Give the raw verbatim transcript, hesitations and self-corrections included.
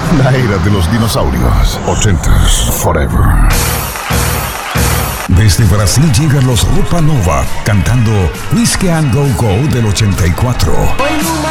La era de los dinosaurios. Ochentas Forever. Desde Brasil llegan los Rupa Nova cantando Whiskey and Go Go del ochenta y cuatro.